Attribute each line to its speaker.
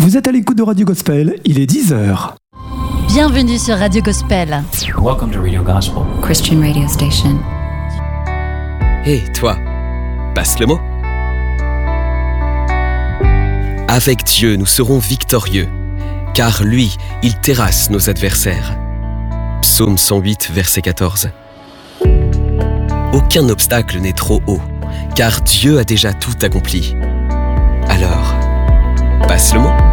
Speaker 1: Vous êtes à l'écoute de Radio Gospel, il est 10h.
Speaker 2: Bienvenue sur Radio Gospel.
Speaker 3: Welcome to Radio Gospel.
Speaker 4: Christian radio station.
Speaker 5: Hé, toi, passe le mot. Avec Dieu, nous serons victorieux, car lui, il terrasse nos adversaires. Psaume 108, verset 14. Aucun obstacle n'est trop haut, car Dieu a déjà tout accompli. Alors, passe le mot.